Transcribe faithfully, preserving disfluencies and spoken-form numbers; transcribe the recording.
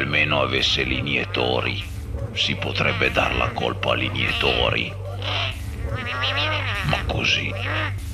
almeno avesse l'iniettori. Si potrebbe dar la colpa agli iniettori. Ma così